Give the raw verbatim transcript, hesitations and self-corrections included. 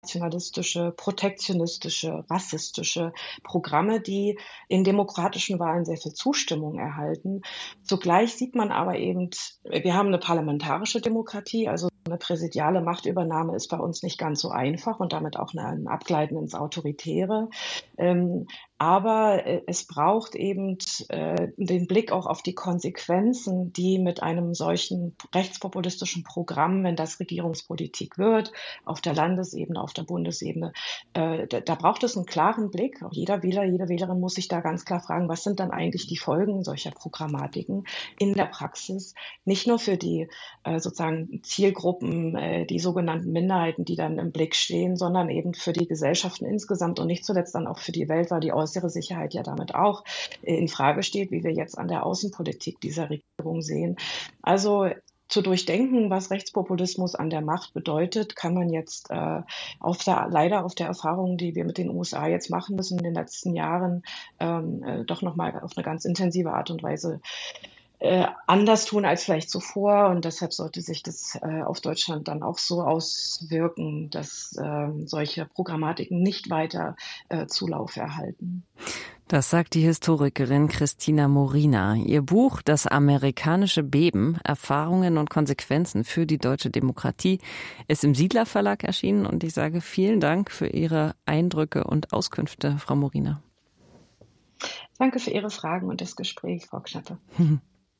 nationalistische, protektionistische, rassistische Programme, die in demokratischen Wahlen sehr viel Zustimmung erhalten. Zugleich sieht man aber eben, wir haben eine parlamentarische Demokratie, also eine präsidiale Machtübernahme ist bei uns nicht ganz so einfach und damit auch ein Abgleiten ins Autoritäre. Ähm, aber äh, es braucht eben äh, den Blick auch auf die Konsequenzen, die mit einem solchen rechtspopulistischen Programm, wenn das Regierungspolitik wird, auf der Landesebene, auf der Bundesebene, äh, da, da braucht es einen klaren Blick. Auch jeder Wähler, jede Wählerin muss sich da ganz klar fragen, was sind dann eigentlich die Folgen solcher Programmatiken in der Praxis, nicht nur für die äh, sozusagen Zielgruppen, äh, die sogenannten Minderheiten, die dann im Blick stehen, sondern eben für die Gesellschaften insgesamt und nicht zuletzt dann auch für die Welt, weil die äußere Sicherheit ja damit auch äh, in Frage steht, wie wir jetzt an der Außenpolitik dieser Regierung sehen. Also zu durchdenken, was Rechtspopulismus an der Macht bedeutet, kann man jetzt äh, auf der, leider auf der Erfahrung, die wir mit den U S A jetzt machen müssen in den letzten Jahren, ähm, äh, doch nochmal auf eine ganz intensive Art und Weise äh, anders tun als vielleicht zuvor. Und deshalb sollte sich das äh, auf Deutschland dann auch so auswirken, dass äh, solche Programmatiken nicht weiter äh, Zulauf erhalten. Das sagt die Historikerin Christina Morina. Ihr Buch »Das amerikanische Beben. Erfahrungen und Konsequenzen für die deutsche Demokratie« ist im Siedler Verlag erschienen. Und ich sage vielen Dank für Ihre Eindrücke und Auskünfte, Frau Morina. Danke für Ihre Fragen und das Gespräch, Frau Knappe.